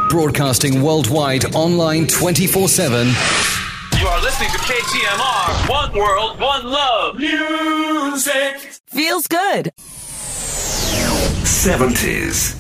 Broadcasting worldwide, online 24/7. You are listening to KTMR. One world, one love. Music feels good. 70s.